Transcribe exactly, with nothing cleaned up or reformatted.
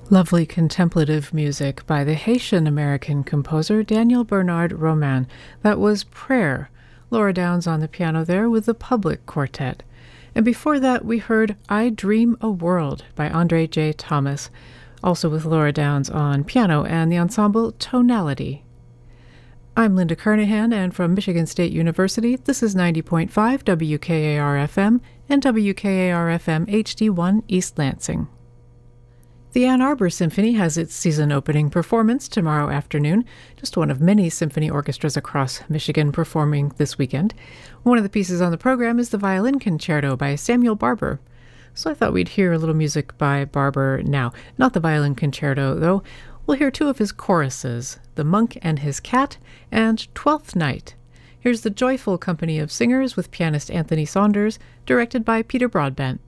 Lovely contemplative music by the Haitian-American composer Daniel Bernard Roman. That was Prayer. Laura Downs on the piano there with the Public Quartet. And before that, we heard I Dream a World by Andre J. Thomas, also with Laura Downs on piano and the ensemble Tonality. I'm Linda Kernahan, and from Michigan State University, this is ninety point five W K A R F M and W K A R F M H D one East Lansing. The Ann Arbor Symphony has its season opening performance tomorrow afternoon, just one of many symphony orchestras across Michigan performing this weekend. One of the pieces on the program is the Violin Concerto by Samuel Barber. So I thought we'd hear a little music by Barber now. Not the Violin Concerto, though. We'll hear two of his choruses, The Monk and His Cat and Twelfth Night. Here's the joyful company of singers with pianist Anthony Saunders, directed by Peter Broadbent.